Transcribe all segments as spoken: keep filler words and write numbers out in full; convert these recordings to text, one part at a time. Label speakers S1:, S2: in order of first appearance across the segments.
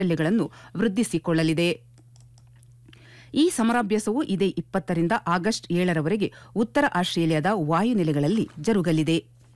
S1: ಕೌಶಲ್ಯಗಳನ್ನು ವೃದ್ಧಿಸಿಕೊಳ್ಳಲಿದೆ. ಈ ಸಮರಾಭ್ಯಾಸವು ಇದೇ ಇಪ್ಪತ್ತರಿಂದ ಆಗಸ್ಟ್ ಏಳರವರೆಗೆ ಉತ್ತರ ಆಸ್ಟ್ರೇಲಿಯಾದ ವಾಯುನೆಲೆಗಳಲ್ಲಿ ಜರುಗಲಿದೆ.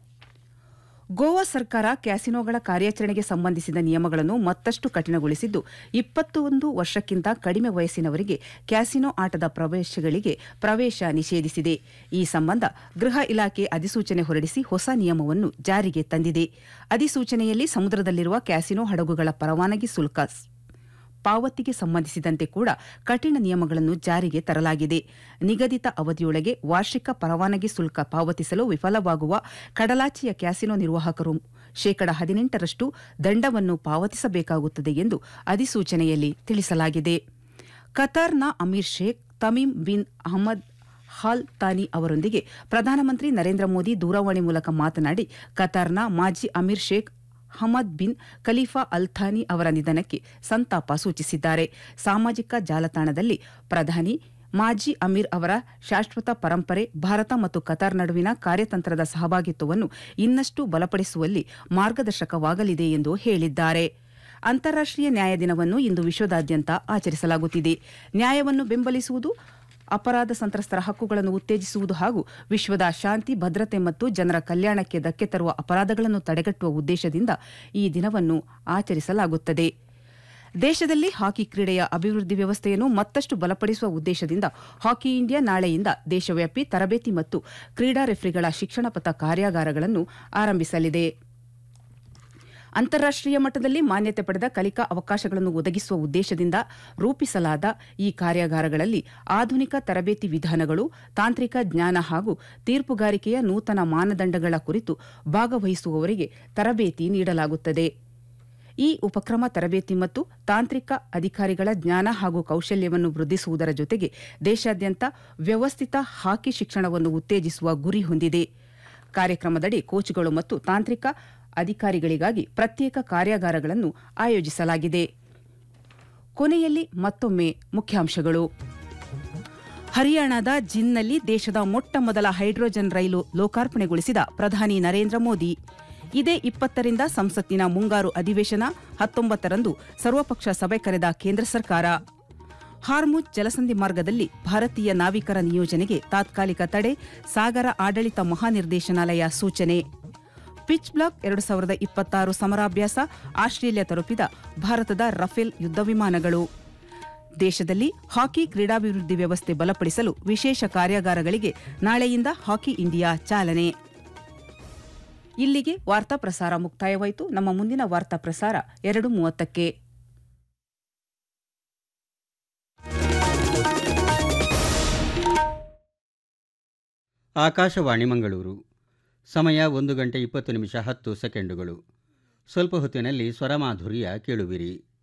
S1: ಗೋವಾ ಸರ್ಕಾರ ಕ್ಯಾಸಿನೋಗಳ ಕಾರ್ಯಾಚರಣೆಗೆ ಸಂಬಂಧಿಸಿದ ನಿಯಮಗಳನ್ನು ಮತ್ತಷ್ಟು ಕಠಿಣಗೊಳಿಸಿದ್ದು, ಇಪ್ಪತ್ತೊಂದು ವರ್ಷಕ್ಕಿಂತ ಕಡಿಮೆ ವಯಸ್ಸಿನವರಿಗೆ ಕ್ಯಾಸಿನೋ ಆಟದ ಪ್ರವೇಶಗಳಿಗೆ ಪ್ರವೇಶ ನಿಷೇಧಿಸಿದೆ. ಈ ಸಂಬಂಧ ಗೃಹ ಇಲಾಖೆ ಅಧಿಸೂಚನೆ ಹೊರಡಿಸಿ ಹೊಸ ನಿಯಮವನ್ನು ಜಾರಿಗೆ ತಂದಿದೆ. ಅಧಿಸೂಚನೆಯಲ್ಲಿ ಸಮುದ್ರದಲ್ಲಿರುವ ಕ್ಯಾಸಿನೋ ಹಡಗುಗಳ ಪರವಾನಗಿ ಶುಲ್ಕ ಪಾವತಿಗೆ ಸಂಬಂಧಿಸಿದಂತೆ ಕೂಡ ಕಠಿಣ ನಿಯಮಗಳನ್ನು ಜಾರಿಗೆ ತರಲಾಗಿದೆ. ನಿಗದಿತ ಅವಧಿಯೊಳಗೆ ವಾರ್ಷಿಕ ಪರವಾನಗಿ ಶುಲ್ಕ ಪಾವತಿಸಲು ವಿಫಲವಾಗುವ ಕಡಲಾಚೆಯ ಕ್ಯಾಸಿನೋ ನಿರ್ವಾಹಕರು ಶೇಕಡ ಹದಿನೆಂಟರಷ್ಟು ದಂಡವನ್ನು ಪಾವತಿಸಬೇಕಾಗುತ್ತದೆ ಎಂದು ಅಧಿಸೂಚನೆಯಲ್ಲಿ ತಿಳಿಸಲಾಗಿದೆ. ಕತಾರ್ನ Amir Sheikh Tamim bin Ahmed ಹಾಲ್ ತಾನಿ ಅವರೊಂದಿಗೆ ಪ್ರಧಾನಮಂತ್ರಿ ನರೇಂದ್ರ ಮೋದಿ ದೂರವಾಣಿ ಮೂಲಕ ಮಾತನಾಡಿ ಕತಾರ್ನ ಮಾಜಿ Amir Sheikh Hamad bin Khalifa Al Thani ಅವರ ನಿಧನಕ್ಕೆ ಸಂತಾಪ ಸೂಚಿಸಿದ್ದಾರೆ. ಸಾಮಾಜಿಕ ಜಾಲತಾಣದಲ್ಲಿ ಪ್ರಧಾನಿ ಮಾಜಿ ಅಮೀರ್ ಅವರ ಶಾಶ್ವತ ಪರಂಪರೆ ಭಾರತ ಮತ್ತು ಕತಾರ್ ನಡುವಿನ ಕಾರ್ಯತಂತ್ರದ ಸಹಭಾಗಿತ್ವವನ್ನು ಇನ್ನಷ್ಟು ಬಲಪಡಿಸುವಲ್ಲಿ ಮಾರ್ಗದರ್ಶಕವಾಗಲಿದೆ ಎಂದು ಹೇಳಿದ್ದಾರೆ. ಅಂತಾರಾಷ್ಟೀಯ ನ್ಯಾಯ ದಿನವನ್ನು ಇಂದು ವಿಶ್ವದಾದ್ಯಂತ ಆಚರಿಸಲಾಗುತ್ತಿದೆ. ನ್ಯಾಯವನ್ನು ಬೆಂಬಲಿಸುವುದು, ಅಪರಾಧ ಸಂತ್ರಸ್ತರ ಹಕ್ಕುಗಳನ್ನು ಉತ್ತೇಜಿಸುವುದು ಹಾಗೂ ವಿಶ್ವದ ಶಾಂತಿ, ಭದ್ರತೆ ಮತ್ತು ಜನರ ಕಲ್ಯಾಣಕ್ಕೆ ಧಕ್ಕೆ ತರುವ ಅಪರಾಧಗಳನ್ನು ತಡೆಗಟ್ಟುವ ಉದ್ದೇಶದಿಂದ ಈ ದಿನವನ್ನು ಆಚರಿಸಲಾಗುತ್ತದೆ. ದೇಶದಲ್ಲಿ ಹಾಕಿ ಕ್ರೀಡೆಯ ಅಭಿವೃದ್ಧಿ ವ್ಯವಸ್ಥೆಯನ್ನು ಮತ್ತಷ್ಟು ಬಲಪಡಿಸುವ ಉದ್ದೇಶದಿಂದ ಹಾಕಿ ಇಂಡಿಯಾ ನಾಳೆಯಿಂದ ದೇಶವ್ಯಾಪಿ ತರಬೇತಿ ಮತ್ತು ಕ್ರೀಡಾ ರೆಫ್ರಿಗಳ ಶಿಕ್ಷಣ ಪಥ ಕಾರ್ಯಾಗಾರಗಳನ್ನು ಆರಂಭಿಸಲಿದೆ. ಅಂತಾರಾಷ್ಟೀಯ ಮಟ್ಟದಲ್ಲಿ ಮಾನ್ಯತೆ ಪಡೆದ ಕಲಿಕಾ ಅವಕಾಶಗಳನ್ನು ಒದಗಿಸುವ ಉದ್ದೇಶದಿಂದ ರೂಪಿಸಲಾದ ಈ ಕಾರ್ಯಾಗಾರಗಳಲ್ಲಿ ಆಧುನಿಕ ತರಬೇತಿ ವಿಧಾನಗಳು, ತಾಂತ್ರಿಕ ಜ್ಞಾನ ಹಾಗೂ ತೀರ್ಪುಗಾರಿಕೆಯ ನೂತನ ಮಾನದಂಡಗಳ ಕುರಿತು ಭಾಗವಹಿಸುವವರಿಗೆ ತರಬೇತಿ ನೀಡಲಾಗುತ್ತದೆ. ಈ ಉಪಕ್ರಮ ತರಬೇತಿ ಮತ್ತು ತಾಂತ್ರಿಕ ಅಧಿಕಾರಿಗಳ ಜ್ಞಾನ ಹಾಗೂ ಕೌಶಲ್ಯವನ್ನು ವೃದ್ಧಿಸುವುದರ ಜೊತೆಗೆ ದೇಶಾದ್ಯಂತ ವ್ಯವಸ್ಥಿತ ಹಾಕಿ ಶಿಕ್ಷಣವನ್ನು ಉತ್ತೇಜಿಸುವ ಗುರಿ ಹೊಂದಿದೆ. ಕಾರ್ಯಕ್ರಮದಡಿ ಕೋಚ್ಗಳು ಮತ್ತು ತಾಂತ್ರಿಕ ಅಧಿಕಾರಿಗಳಿಗಾಗಿ ಪ್ರತ್ಯೇಕ ಕಾರ್ಯಾಗಾರಗಳನ್ನು ಆಯೋಜಿಸಲಾಗಿದೆ. ಕೊನೆಯಲ್ಲಿ ಮತ್ತೊಮ್ಮೆ ಮುಖ್ಯಾಂಶಗಳು. ಹರಿಯಾಣದ ಜಿನ್ನಲ್ಲಿ ದೇಶದ ಮೊಟ್ಟ ಮೊದಲ ಹೈಡ್ರೋಜನ್ ರೈಲು ಲೋಕಾರ್ಪಣೆಗೊಳಿಸಿದ ಪ್ರಧಾನಿ ನರೇಂದ್ರ ಮೋದಿ. ಇದೇ ಇಪ್ಪತ್ತರಿಂದ ಸಂಸತ್ತಿನ ಮುಂಗಾರು ಅಧಿವೇಶನ, ಹತ್ತೊಂಬತ್ತರಂದು ಸರ್ವಪಕ್ಷ ಸಭೆ ಕರೆದ ಕೇಂದ್ರ ಸರ್ಕಾರ. ಹಾರ್ಮುಜ್ ಜಲಸಂಧಿ ಮಾರ್ಗದಲ್ಲಿ ಭಾರತೀಯ ನಾವಿಕರ ನಿಯೋಜನೆಗೆ ತಾತ್ಕಾಲಿಕ ತಡೆ, ಸಾಗರ ಆಡಳಿತ ಮಹಾನಿರ್ದೇಶನಾಲಯ ಸೂಚನೆ. ಪಿಚ್ ಬ್ಲಾಕ್ ಎರಡು ಸಾವಿರದ ಇಪ್ಪತ್ತಾರು ಸಮರಾಭ್ಯಾಸ, ಆಸ್ಟ್ರೇಲಿಯಾ ತಲುಪಿದ ಭಾರತದ ರಫೇಲ್ ಯುದ್ಧ ವಿಮಾನಗಳು. ದೇಶದಲ್ಲಿ ಹಾಕಿ ಕ್ರೀಡಾಭಿವೃದ್ಧಿ ವ್ಯವಸ್ಥೆ ಬಲಪಡಿಸಲು ವಿಶೇಷ ಕಾರ್ಯಾಗಾರಗಳಿಗೆ ನಾಳೆಯಿಂದ ಹಾಕಿ ಇಂಡಿಯಾ ಚಾಲನೆ. ಇಲ್ಲಿಗೆ ವಾರ್ತಾ ಪ್ರಸಾರ ಮುಕ್ತಾಯವಾಯಿತು. ನಮ್ಮ ಮುಂದಿನ ವಾರ್ತಾ ಪ್ರಸಾರ ಎರಡು ಮೂವತ್ತಕ್ಕೆ.
S2: ಆಕಾಶವಾಣಿ ಮಂಗಳೂರು. ಸಮಯ ಒಂದು ಗಂಟೆ ಇಪ್ಪತ್ತು ನಿಮಿಷ ಹತ್ತು ಸೆಕೆಂಡುಗಳು. ಸ್ವಲ್ಪ ಹೊತ್ತಿನಲ್ಲಿ ಸ್ವರಮಾಧುರ್ಯ ಕೇಳುವಿರಿ.